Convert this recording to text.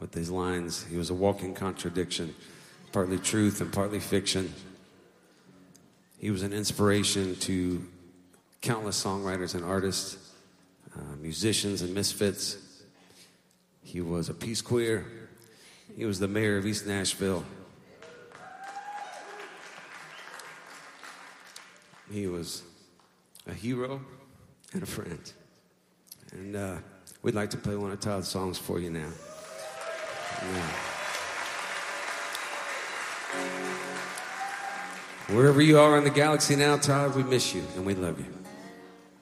with these lines. He was a walking contradiction, partly truth and partly fiction. He was an inspiration to countless songwriters and artists, musicians and misfits. He was a peace queer. He was the mayor of East Nashville. He was a hero and a friend. And we'd like to play one of Todd's songs for you now. Yeah. Wherever you are in the galaxy now, Todd, we miss you and we love you.